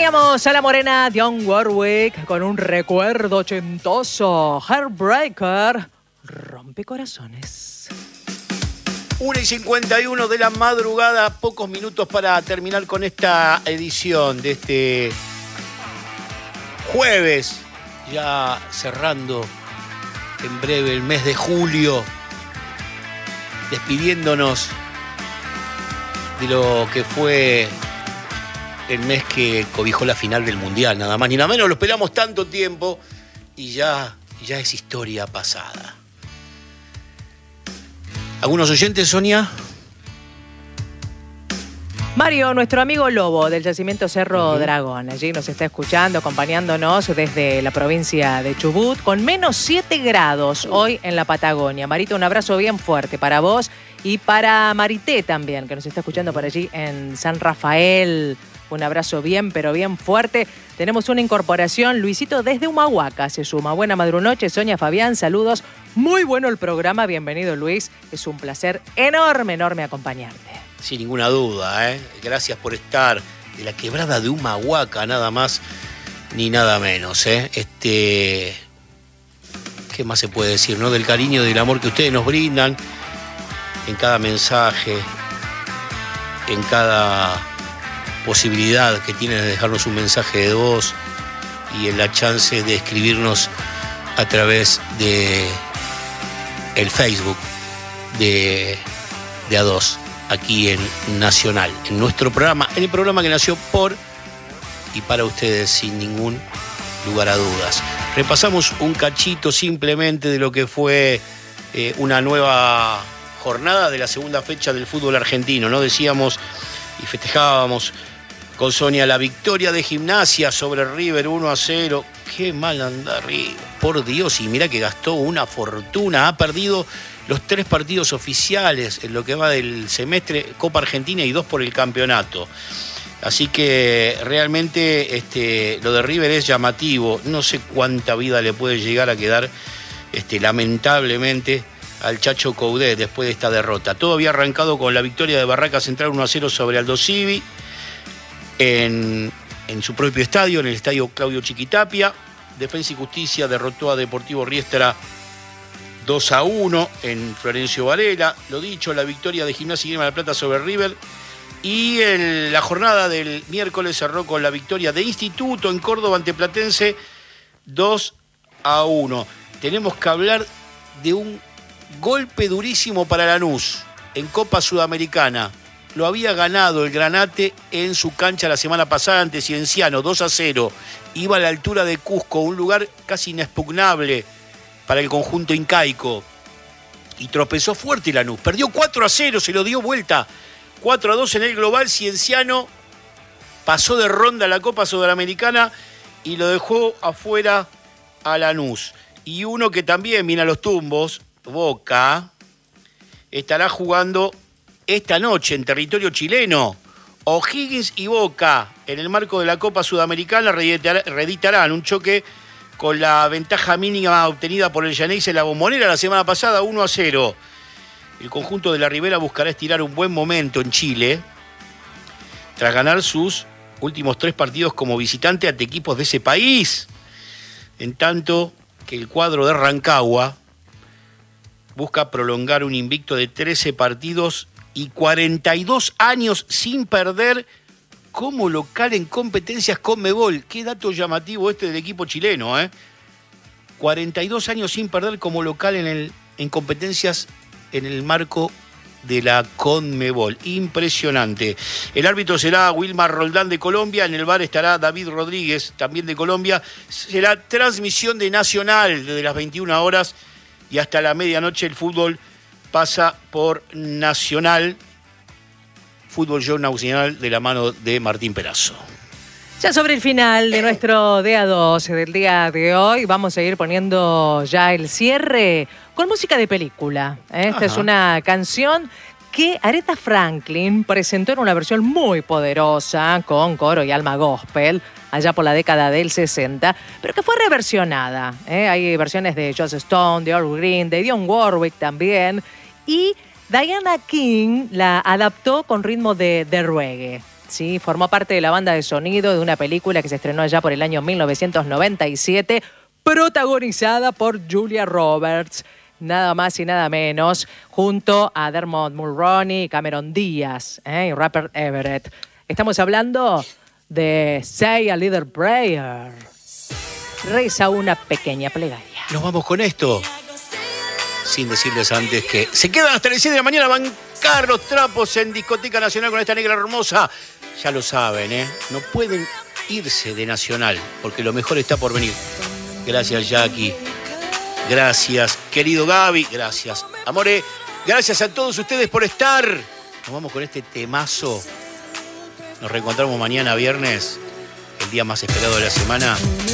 Teníamos a la morena Dionne Warwick con un recuerdo ochentoso. Heartbreaker, rompecorazones. 1:51 de la madrugada, pocos minutos para terminar con esta edición de este jueves, ya cerrando en breve el mes de julio, despidiéndonos de lo que fue el mes que cobijó la final del Mundial, nada más ni nada menos. Lo esperamos tanto tiempo y ya es historia pasada. ¿Algunos oyentes, Sonia? Mario, nuestro amigo Lobo del yacimiento Cerro Dragón, allí nos está escuchando, acompañándonos desde la provincia de Chubut, con menos 7 grados hoy en la Patagonia. Marito, un abrazo bien fuerte para vos y para Marité también, que nos está escuchando por allí en San Rafael. Un abrazo bien, pero bien fuerte. Tenemos una incorporación. Luisito desde Humahuaca se suma. Buena madrunoche, Sonia, Fabián, saludos. Muy bueno el programa. Bienvenido, Luis. Es un placer enorme acompañarte. Sin ninguna duda, ¿eh? Gracias por estar de la quebrada de Humahuaca, nada más ni nada menos, ¿eh? ¿Qué más se puede decir, no? Del cariño y del amor que ustedes nos brindan en cada mensaje, en cada posibilidad que tienen de dejarnos un mensaje de voz y en la chance de escribirnos a través de el Facebook de A2, aquí en Nacional, en nuestro programa, en el programa que nació por y para ustedes sin ningún lugar a dudas. Repasamos un cachito simplemente de lo que fue una nueva jornada de la segunda fecha del fútbol argentino, ¿no? Decíamos y festejábamos con Sonia la victoria de Gimnasia sobre River 1-0. Qué mal anda River, por Dios, y mira que gastó una fortuna, ha perdido los 3 partidos oficiales en lo que va del semestre, Copa Argentina y 2 por el campeonato. Así que realmente lo de River es llamativo. No sé cuánta vida le puede llegar a quedar lamentablemente al Chacho Coudet después de esta derrota. Todo había arrancado con la victoria de Barraca Central 1-0 sobre Aldo Civi en su propio estadio, en el estadio Claudio Chiquitapia. Defensa y Justicia derrotó a Deportivo Riestra 2-1 en Florencio Varela. Lo dicho, la victoria de Gimnasia y Grima de la Plata sobre River. Y la jornada del miércoles cerró con la victoria de Instituto en Córdoba ante Platense 2-1. Tenemos que hablar de un golpe durísimo para Lanús en Copa Sudamericana. Lo había ganado el Granate en su cancha la semana pasada ante Cienciano, 2-0. Iba a la altura de Cusco, un lugar casi inexpugnable para el conjunto incaico. Y tropezó fuerte Lanús. Perdió 4-0, se lo dio vuelta. 4-2 en el global. Cienciano pasó de ronda a la Copa Sudamericana y lo dejó afuera a Lanús. Y uno que también viene a los tumbos, Boca, estará jugando esta noche en territorio chileno. O'Higgins y Boca, en el marco de la Copa Sudamericana, reeditarán un choque con la ventaja mínima obtenida por el Llaneise en la Bombonera la semana pasada, 1-0. El conjunto de la Ribera buscará estirar un buen momento en Chile tras ganar sus últimos 3 partidos como visitante ante equipos de ese país. En tanto que el cuadro de Rancagua busca prolongar un invicto de 13 partidos y 42 años sin perder como local en competencias Conmebol. Qué dato llamativo del equipo chileno, ¿eh? 42 años sin perder como local en competencias en el marco de la Conmebol. Impresionante. El árbitro será Wilmar Roldán de Colombia. En el VAR estará David Rodríguez, también de Colombia. Será transmisión de Nacional desde las 21 horas y hasta la medianoche. El fútbol pasa por Nacional, Fútbol Show Nacional de la mano de Martín Perazo. Ya sobre el final de nuestro DA12 del día de hoy, vamos a ir poniendo ya el cierre con música de película. Esta es una canción que Aretha Franklin presentó en una versión muy poderosa con coro y alma gospel allá por la década del 60, pero que fue reversionada. Hay versiones de Joss Stone, de Earl Green, de Dionne Warwick también, y Diana King la adaptó con ritmo de reggae. Sí, formó parte de la banda de sonido de una película que se estrenó allá por el año 1997, protagonizada por Julia Roberts, nada más y nada menos, junto a Dermot Mulroney y Cameron Díaz, y Rupert Everett. Estamos hablando de Say a Little Prayer. Reza una pequeña plegaria. Nos vamos con esto. Sin decirles antes que se quedan hasta las 6 de la mañana a bancar los trapos en Discoteca Nacional con esta negra hermosa. Ya lo saben, ¿eh? No pueden irse de Nacional, porque lo mejor está por venir. Gracias, Jackie. Gracias, querido Gaby. Gracias, Amore. Gracias a todos ustedes por estar. Nos vamos con este temazo. Nos reencontramos mañana viernes, el día más esperado de la semana.